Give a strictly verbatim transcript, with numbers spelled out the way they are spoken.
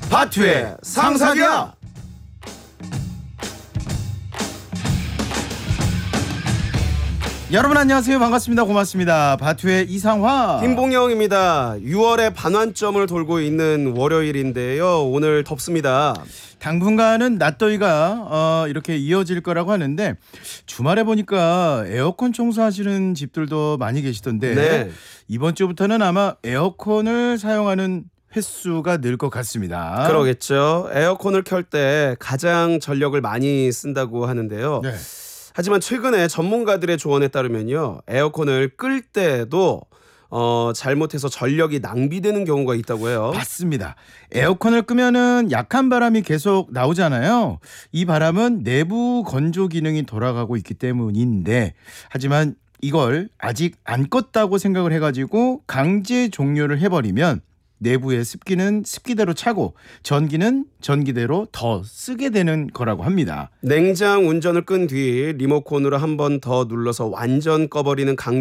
바투의 상사기야. 여러분 안녕하세요. 반갑습니다. 고맙습니다. 바투의 이상화 김봉영입니다. 유월의 반환점을 돌고 있는 월요일인데요. 오늘 덥습니다. 당분간은 낮더위가 어, 이렇게 이어질 거라고 하는데 주말에 보니까 에어컨 청소하시는 집들도 많이 계시던데 네. 이번 주부터는 아마 에어컨을 사용하는 횟수가 늘 것 같습니다. 그러겠죠. 에어컨을 켤 때 가장 전력을 많이 쓴다고 하는데요. 네. 하지만 최근에 전문가들의 조언에 따르면요, 에어컨을 끌 때도 어, 잘못해서 전력이 낭비되는 경우가 있다고 해요. 맞습니다. 에어컨을 끄면은 약한 바람이 계속 나오잖아요. 이 바람은 내부 건조 기능이 돌아가고 있기 때문인데 하지만 이걸 아직 안 껐다고 생각을 해가지고 강제 종료를 해버리면 내부의 습기는 습기대로 차고 전기는 전기대로 더 쓰게 되는 거라고 합니다. 냉장 운전을 끈 뒤 리모컨으로 한 번 더 눌러서 완전 꺼버리는 강